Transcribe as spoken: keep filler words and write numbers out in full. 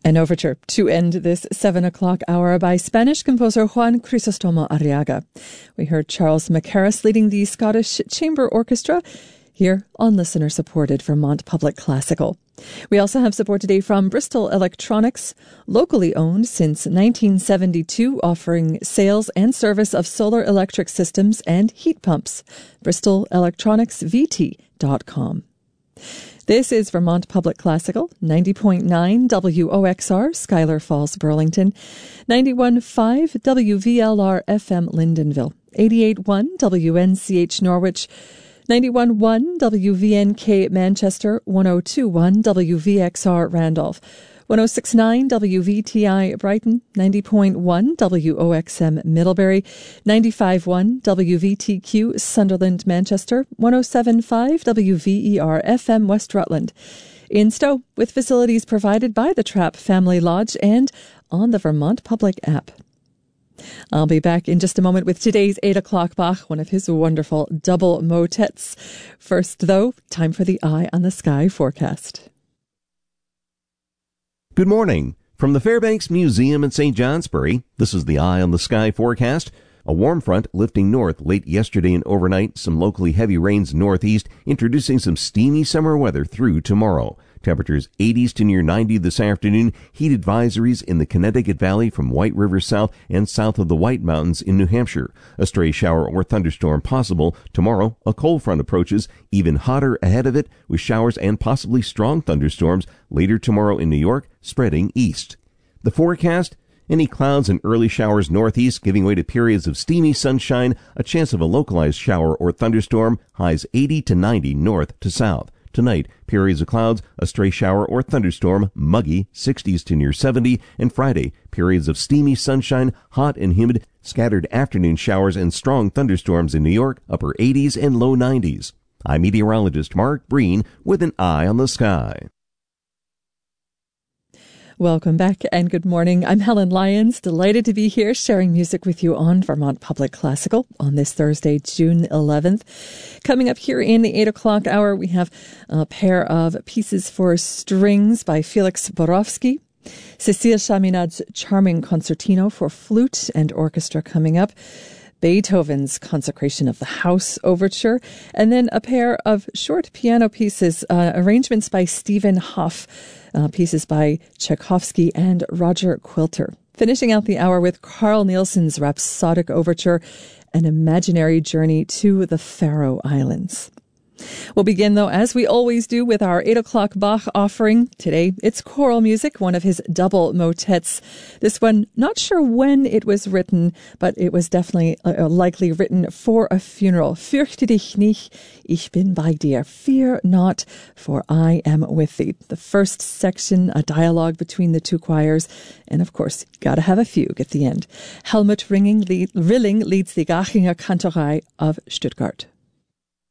An overture to end this seven o'clock hour by Spanish composer Juan Crisostomo Arriaga. We heard Charles Mackerras leading the Scottish Chamber Orchestra here on listener-supported Vermont Public Classical. We also have support today from Bristol Electronics, locally owned since nineteen seventy-two, offering sales and service of solar electric systems and heat pumps. bristol electronics v t dot com. This is Vermont Public Classical, ninety point nine W O X R, Schuyler Falls, Burlington, ninety-one point five W V L R F M, Lyndonville, eighty-eight point one W N C H, Norwich, ninety-one point one W V N K, Manchester, one oh two point one W V X R, Randolph, one oh six point nine W V T I, Brighton, ninety point one W O X M, Middlebury, ninety-five point one W V T Q, Sunderland, Manchester, one oh seven point five W V E R F M, West Rutland. In Stowe, with facilities provided by the Trapp Family Lodge and on the Vermont Public app. I'll be back in just a moment with today's eight o'clock Bach, one of his wonderful double motets. First, though, time for the Eye on the Sky forecast. Good morning. From the Fairbanks Museum in Saint Johnsbury, this is the Eye on the Sky forecast. A warm front lifting north late yesterday and overnight, some locally heavy rains northeast, introducing some steamy summer weather through tomorrow. Temperatures eighties to near ninety this afternoon. Heat advisories in the Connecticut Valley from White River south and south of the White Mountains in New Hampshire. A stray shower or thunderstorm possible. Tomorrow, a cold front approaches, even hotter ahead of it, with showers and possibly strong thunderstorms later tomorrow in New York, spreading east. The forecast: any clouds and early showers northeast, giving way to periods of steamy sunshine, a chance of a localized shower or thunderstorm, highs eighty to ninety north to south. Tonight, periods of clouds, a stray shower or thunderstorm, muggy, sixties to near seventy, and Friday, periods of steamy sunshine, hot and humid, scattered afternoon showers and strong thunderstorms in New York, upper eighties and low nineties. I'm meteorologist Mark Breen with an Eye on the Sky. Welcome back and good morning. I'm Helen Lyons, delighted to be here sharing music with you on Vermont Public Classical on this Thursday, June eleventh. Coming up here in the eight o'clock hour, we have a pair of pieces for strings by Felix Borowski, Cécile Chaminade's charming concertino for flute and orchestra coming up, Beethoven's Consecration of the House Overture, and then a pair of short piano pieces, uh, arrangements by Stephen Hoff, uh, pieces by Tchaikovsky and Roger Quilter. Finishing out the hour with Carl Nielsen's Rhapsodic Overture, an imaginary journey to the Faroe Islands. We'll begin, though, as we always do, with our eight o'clock Bach offering. Today, it's choral music, one of his double motets. This one, not sure when it was written, but it was definitely uh, likely written for a funeral. Fürchte dich nicht, ich bin bei dir. Fear not, for I am with thee. The first section, a dialogue between the two choirs, and of course, gotta have a fugue at the end. Helmut Rilling, lead, Rilling leads the Garchinger Kantorei of Stuttgart.